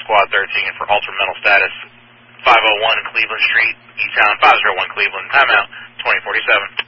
Squad 13 for ultra mental status. 501 Cleveland Street, E-Town, 501 Cleveland. Timeout, 2047.